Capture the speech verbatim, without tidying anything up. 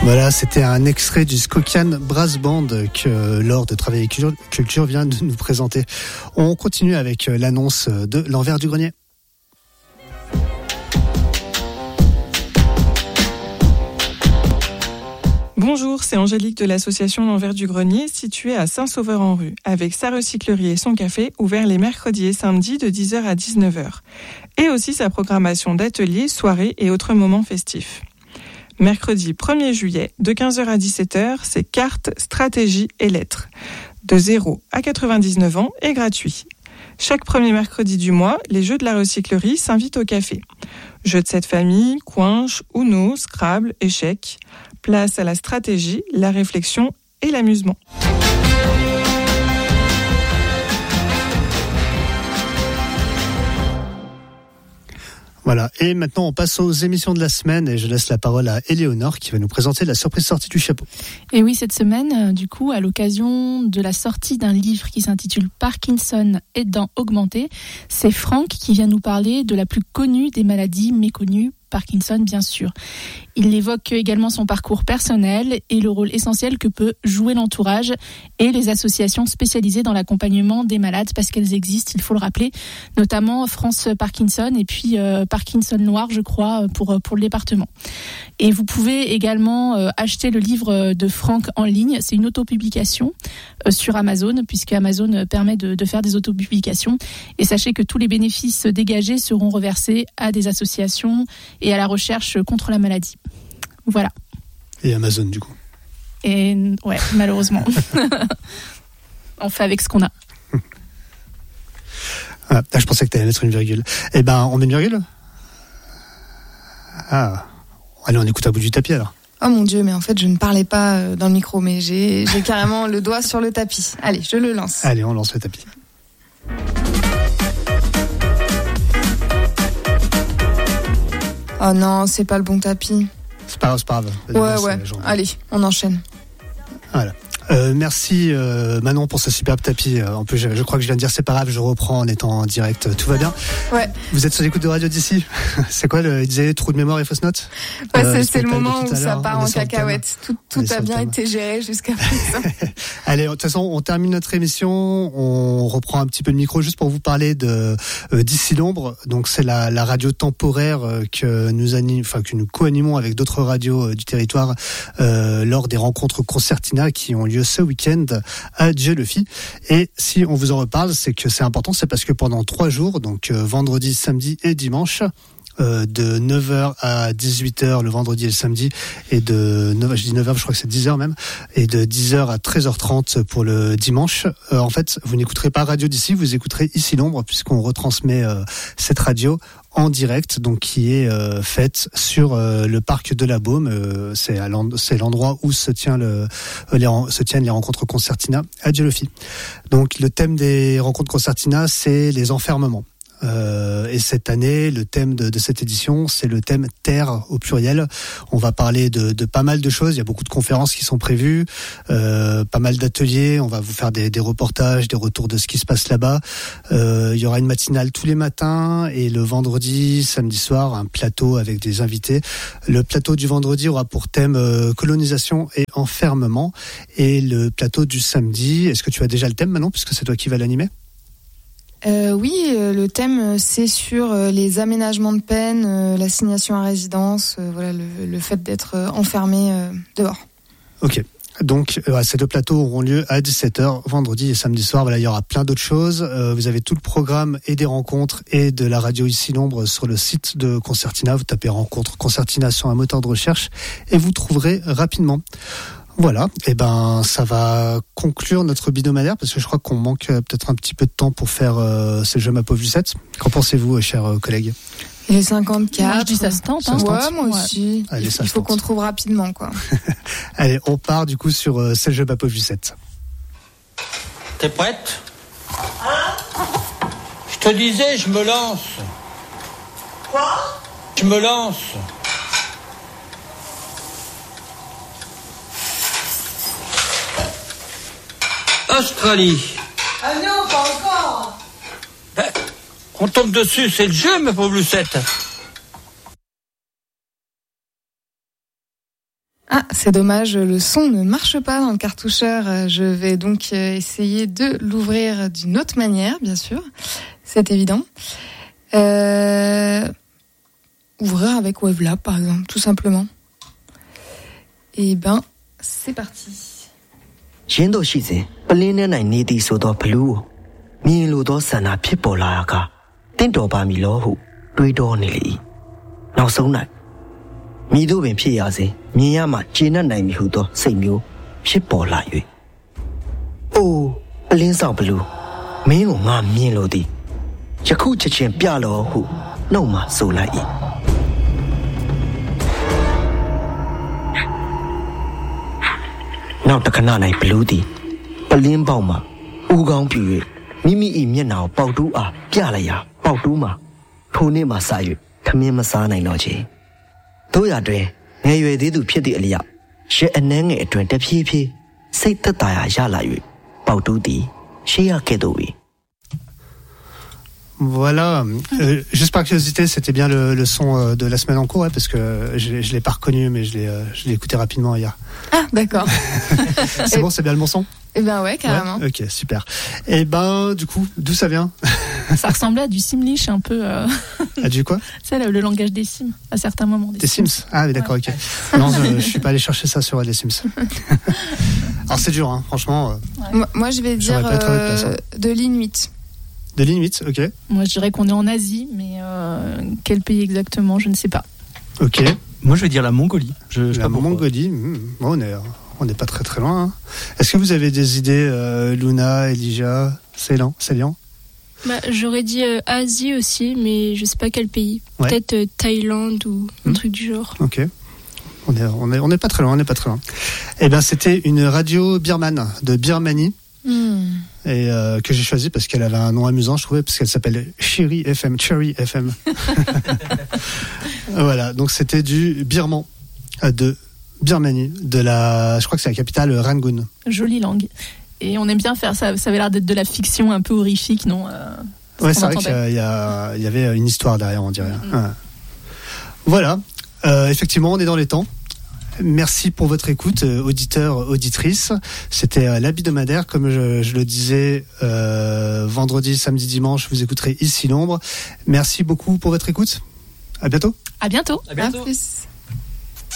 Voilà, c'était un extrait du Skokian Brass Band que Laure de Travail et Culture vient de nous présenter. On continue avec l'annonce de l'envers du grenier. Bonjour, c'est Angélique de l'association L'Envers du Grenier, située à Saint-Sauveur-en-Rue, avec sa recyclerie et son café, ouvert les mercredis et samedis de dix heures à dix-neuf heures. Et aussi sa programmation d'ateliers, soirées et autres moments festifs. Mercredi premier juillet, de quinze heures à dix-sept heures, c'est cartes, stratégies et lettres. De zéro à quatre-vingt-dix-neuf ans et gratuit. Chaque premier mercredi du mois, les jeux de la recyclerie s'invitent au café. Jeux de cette famille, coinche, Uno, Scrabble, échecs. Place à la stratégie, la réflexion et l'amusement. Voilà, et maintenant on passe aux émissions de la semaine et je laisse la parole à Éléonore qui va nous présenter la surprise sortie du chapeau. Et oui, cette semaine, du coup, à l'occasion de la sortie d'un livre qui s'intitule Parkinson aidant augmenter, c'est Franck qui vient nous parler de la plus connue des maladies méconnues, Parkinson bien sûr. Il évoque également son parcours personnel et le rôle essentiel que peut jouer l'entourage et les associations spécialisées dans l'accompagnement des malades, parce qu'elles existent, il faut le rappeler, notamment France Parkinson et puis euh, Parkinson Noir, je crois, pour, pour le département. Et vous pouvez également euh, acheter le livre de Franck en ligne, c'est une autopublication euh, sur Amazon, puisque Amazon permet de, de faire des autopublications. Et sachez que tous les bénéfices dégagés seront reversés à des associations et à la recherche contre la maladie. Voilà. Et Amazon, du coup. Et ouais, malheureusement. On fait avec ce qu'on a. Ah, je pensais que tu allais mettre une virgule. Eh ben, on met une virgule ? Ah. Allez, on écoute à bout du tapis, alors. Oh mon Dieu, mais en fait, je ne parlais pas dans le micro, mais j'ai, j'ai carrément le doigt sur le tapis. Allez, je le lance. Allez, on lance le tapis. Oh non, c'est pas le bon tapis. C'est pas grave, c'est pas grave. Ouais, ouais. Allez, on enchaîne. Voilà. Euh, merci euh, Manon pour ce superbe tapis. Euh, en plus, je, je crois que je viens de dire c'est pas grave, je reprends en étant en direct. Tout va bien. Ouais. Vous êtes sur l'écoute de Radio d'ici. C'est quoi le, il disait trou de mémoire et fausse note. Ouais, euh, c'est, c'est le moment où ça part en cacahuète. Tout, tout a bien été géré jusqu'à présent. Allez, de toute façon, on termine notre émission. On reprend un petit peu le micro juste pour vous parler de euh, d'ici l'ombre. Donc c'est la, la radio temporaire euh, que nous anime, enfin que nous co-animons avec d'autres radios euh, du territoire euh, lors des rencontres Concertina qui ont lieu ce week-end à Dieulefit. Et si on vous en reparle, c'est que c'est important, c'est parce que pendant trois jours, donc euh, vendredi, samedi et dimanche, euh, de neuf heures à dix-huit heures le vendredi et le samedi, et de neuf heures, je dis neuf heures, je crois que c'est dix heures même, et de dix heures à treize heures trente pour le dimanche. Euh, en fait, vous n'écouterez pas Radio d'ici, vous écouterez Ici l'ombre, puisqu'on retransmet euh, cette radio en direct, donc qui est euh, faite sur euh, le parc de la Baume. Euh, c'est, à l'end- c'est l'endroit où se tient le, euh, les, se tiennent les rencontres Concertina à Dieulefit. Donc le thème des rencontres Concertina, c'est les enfermements. Euh, et cette année, le thème de, de cette édition, c'est le thème Terre au pluriel. On va parler de, de pas mal de choses. Il y a beaucoup de conférences qui sont prévues, euh, pas mal d'ateliers. On va vous faire des, des reportages, des retours de ce qui se passe là-bas. Euh, il y aura une matinale tous les matins et le vendredi, samedi soir, un plateau avec des invités. Le plateau du vendredi aura pour thème euh, colonisation et enfermement. Et le plateau du samedi, est-ce que tu as déjà le thème, Manon, puisque c'est toi qui vas l'animer ? Euh, oui, euh, le thème c'est sur euh, les aménagements de peine, euh, l'assignation à résidence, euh, voilà le, le fait d'être euh, enfermé euh, dehors. Ok. Donc euh, ces deux plateaux auront lieu à dix-sept heures vendredi et samedi soir. Voilà, il y aura plein d'autres choses. Euh, vous avez tout le programme et des rencontres et de la radio Ici l'ombre sur le site de Concertina. Vous tapez rencontre Concertina sur un moteur de recherche et vous trouverez rapidement. Voilà, et ben ça va conclure notre bidomadaire parce que je crois qu'on manque peut-être un petit peu de temps pour faire euh, ce jeu Ma pauvre Lucette. Qu'en pensez-vous, chers euh, collègues ? Il est cinquante-quatre. Moi, je dis ça se tente. Hein. Ouais, moi aussi. Allez, il ça il faut tente. qu'on trouve rapidement, quoi. Allez, on part du coup sur euh, ce jeu Ma pauvre Lucette. T'es prête ? Hein ? Je te disais, je me lance. Quoi ? Je me lance. Australie. Ah non, pas encore. Ben, on tombe dessus, c'est le jeu, ma pauvre Lucette. Ah, c'est dommage, le son ne marche pas dans le cartoucheur. Je vais donc essayer de l'ouvrir d'une autre manière, bien sûr. C'est évident. Euh... Ouvrir avec Wavelab, par exemple, tout simplement. Et ben, c'est parti. ရှင်တို့ရှိစဉ်ပလင်းထဲ၌နေသည်ဆိုသောဘလူးကိုမြင်လိုသောဆန္ဒဖြစ်ပေါ်လာကတင့်တော်ပါမည်လောဟုတွေးတောနေလေ၏နောက်ဆုံး၌မြည်တို့ပင်ဖြစ်ရစေမြင်ရမှကျေနပ်နိုင်မည်ဟုသောစိတ်မျိုးဖြစ်ပေါ်လာ၍အိုးပလင်းဆောင်ဘလူးမင်းကိုငါမြင်လိုသည်ယခုချက်ချင်းပြလောဟုနှုတ်မှဆိုလိုက်၏နောက်တစ်ခဏ၌ဘလူးသည်ပလင်းပေါက်မှဥကောင်းပြူ၍မိမိ၏မျက်နှာကိုပေါက်တူးအားပြလိုက်ရာပေါက်တူးမှထိုနေ့မှစ၍ခမင်းမစားနိုင်တော့ချေတို့ရတွင်ငယ်ရွယ်သေးသူဖြစ်သည့်အလျောက်ရှေ့အနှဲငယ်အတွင်တဖြည်းဖြည်းစိတ်သက်သာရာရလာ၍ပေါက်တူးသည်ရှေ့ရကဲ့သို့၏ Voilà, euh, juste par curiosité, c'était bien le, le son euh, de la semaine en cours, ouais, parce que je ne l'ai pas reconnu, mais je l'ai, euh, je l'ai écouté rapidement hier. Ah, d'accord. C'est bon, c'est bien le bon son ? Eh ben ouais, carrément. Ouais, ok, super. Et ben, du coup, d'où ça vient ? Ça ressemblait à du Simlish un peu. Euh... À du quoi ? C'est le, le langage des Sims, à certains moments. Des, des Sims. Sims Ah oui, d'accord, ouais. ok. Non, je, je suis pas allé chercher ça sur les Sims. Alors c'est dur, hein, franchement. Ouais. Moi, moi, je vais dire euh, place, hein. de l'Inuit. De l'Inuit, ok. Moi, je dirais qu'on est en Asie, mais euh, quel pays exactement, je ne sais pas. Ok. Moi, je vais dire la Mongolie. Je, je la Mongolie, mmh. bon, on est, on n'est pas très très loin. Hein. Est-ce que vous avez des idées, euh, Luna, Elijah, Célian, Célian bah, j'aurais dit euh, Asie aussi, mais je sais pas quel pays. Ouais. Peut-être euh, Thaïlande ou un mmh. truc du genre. Ok. On est, on est, on est pas très loin, on n'est pas très loin. Eh ben, c'était une radio birmane de Birmanie. Mmh. Et euh, que j'ai choisi parce qu'elle avait un nom amusant, je trouvais, parce qu'elle s'appelle Cherry F M, Cherry F M. Voilà, donc c'était du birman de Birmanie, de la, je crois que c'est la capitale Rangoon. Jolie langue. Et on aime bien faire ça. Ça avait l'air d'être de la fiction un peu horrifique, non euh, Ouais, c'est vrai qu'il y, a, il y avait une histoire derrière, on dirait. Mmh. Ouais. Voilà, euh, effectivement, on est dans les temps. Merci pour votre écoute, euh, auditeurs, auditrices. C'était euh, l'hebdomadaire, comme je, je le disais, euh, vendredi, samedi, dimanche, vous écouterez Ici l'ombre. Merci beaucoup pour votre écoute. À bientôt. À bientôt. À bientôt. À plus.